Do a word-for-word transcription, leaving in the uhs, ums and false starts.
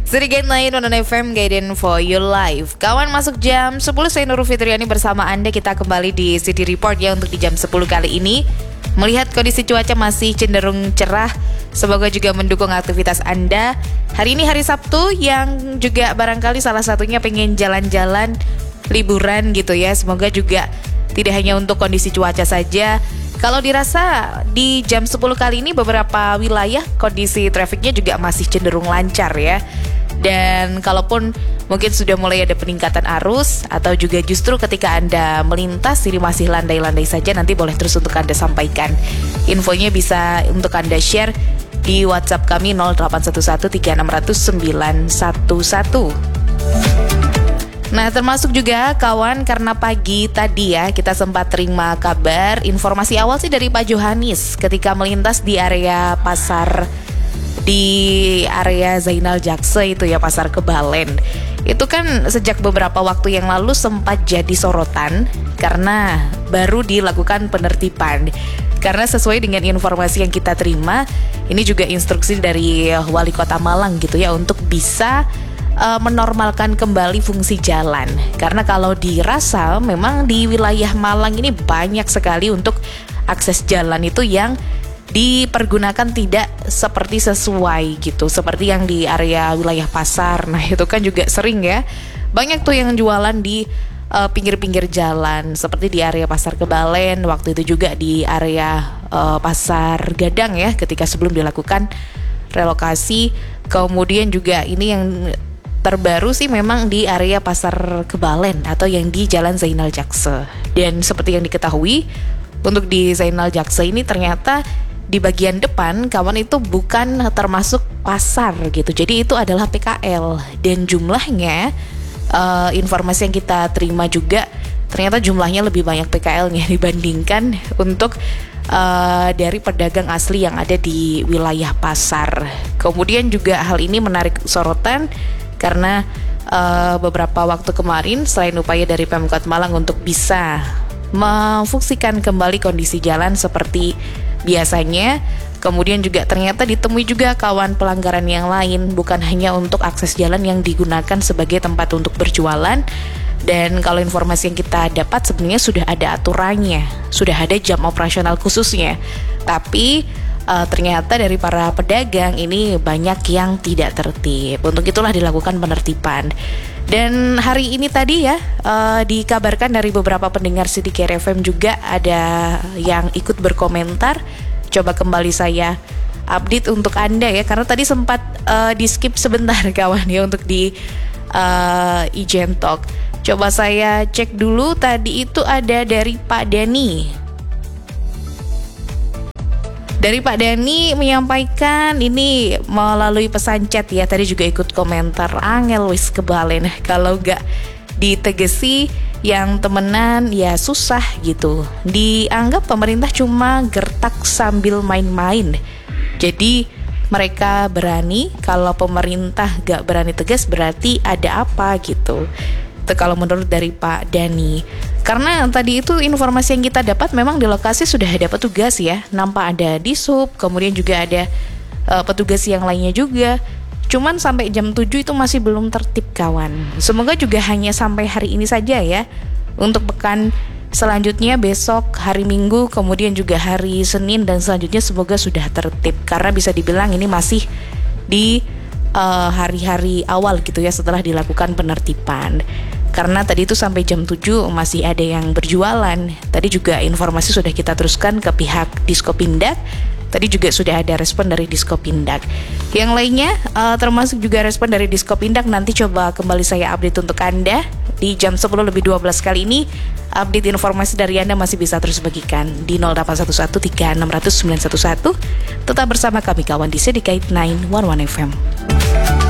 Sedikit lain Nonton F M Guiding for Your Life. Kawan, masuk jam sepuluh, saya Nurul Fitriani bersama Anda. Kita kembali di City Report ya untuk di jam sepuluh kali ini. Melihat kondisi cuaca masih cenderung cerah, semoga juga mendukung aktivitas Anda. Hari ini hari Sabtu yang juga barangkali salah satunya pengen jalan-jalan liburan gitu ya. Semoga juga tidak hanya untuk kondisi cuaca saja. Kalau dirasa di jam sepuluh kali ini beberapa wilayah kondisi trafiknya juga masih cenderung lancar ya. Dan kalaupun mungkin sudah mulai ada peningkatan arus atau juga justru ketika Anda melintas ini masih landai-landai saja, nanti boleh terus untuk Anda sampaikan. Infonya bisa untuk Anda share di WhatsApp kami nol delapan satu satu tiga enam nol nol sembilan satu satu. Nah, termasuk juga kawan, karena pagi tadi ya kita sempat terima kabar informasi awal sih dari Pak Johanis ketika melintas di area pasar di area Zainal Jakse itu ya, pasar Kebalen. Itu kan sejak beberapa waktu yang lalu sempat jadi sorotan karena baru dilakukan penertiban. Karena sesuai dengan informasi yang kita terima, ini juga instruksi dari Wali Kota Malang gitu ya untuk bisa Uh, menormalkan kembali fungsi jalan. Karena kalau dirasa memang di wilayah Malang ini banyak sekali untuk akses jalan itu yang dipergunakan tidak seperti sesuai gitu, seperti yang di area wilayah pasar. Nah itu kan juga sering ya, banyak tuh yang jualan di uh, pinggir-pinggir jalan, seperti di area pasar Kebalen, waktu itu juga di area uh, pasar Gadang ya, ketika sebelum dilakukan relokasi. Kemudian juga ini yang terbaru sih memang di area pasar Kebalen atau yang di Jalan Zainal Jakse. Dan seperti yang diketahui, untuk di Zainal Jakse ini ternyata di bagian depan kawan itu bukan termasuk pasar gitu. Jadi itu adalah P K L dan jumlahnya uh, informasi yang kita terima juga ternyata jumlahnya lebih banyak P K L-nya dibandingkan untuk uh, dari pedagang asli yang ada di wilayah pasar. Kemudian juga hal ini menarik sorotan karena uh, beberapa waktu kemarin selain upaya dari Pemkot Malang untuk bisa memfungsikan kembali kondisi jalan seperti biasanya, kemudian juga ternyata ditemui juga kawan pelanggaran yang lain, bukan hanya untuk akses jalan yang digunakan sebagai tempat untuk berjualan. Dan kalau informasi yang kita dapat sebenarnya sudah ada aturannya, sudah ada jam operasional khususnya, tapi Uh, ternyata dari para pedagang ini banyak yang tidak tertib. Untuk itulah dilakukan penertiban. Dan hari ini tadi ya uh, dikabarkan dari beberapa pendengar City Care F M juga ada yang ikut berkomentar. Coba kembali saya update untuk Anda ya, karena tadi sempat uh, di skip sebentar kawan ya untuk di uh, Ijen Talk. Coba saya cek dulu, tadi itu ada dari Pak Dani. Dari Pak Dani menyampaikan ini melalui pesan chat ya, tadi juga ikut komentar, angel wis Kebalen kalau gak ditegesi yang temenan ya susah gitu. Dianggap pemerintah cuma gertak sambil main-main. Jadi mereka berani, kalau pemerintah gak berani tegas berarti ada apa gitu. Itu kalau menurut dari Pak Dani. Karena tadi itu informasi yang kita dapat memang di lokasi sudah ada petugas ya, nampak ada Dishub, kemudian juga ada uh, petugas yang lainnya juga. Cuman sampai jam tujuh itu masih belum tertib kawan. Semoga juga hanya sampai hari ini saja ya. Untuk pekan selanjutnya besok hari Minggu, kemudian juga hari Senin dan selanjutnya semoga sudah tertib. Karena bisa dibilang ini masih di uh, hari-hari awal gitu ya setelah dilakukan penertiban. Karena tadi itu sampai jam tujuh masih ada yang berjualan. Tadi juga informasi sudah kita teruskan ke pihak Diskopindak. Tadi juga sudah ada respon dari Diskopindak. Yang lainnya uh, termasuk juga respon dari Diskopindak, nanti coba kembali saya update untuk Anda. Di jam sepuluh lebih dua belas kali ini, update informasi dari Anda masih bisa terus bagikan di nol delapan satu satu tiga enam nol nol sembilan satu satu. Tetap bersama kami kawan di Syndicate sembilan satu satu F M.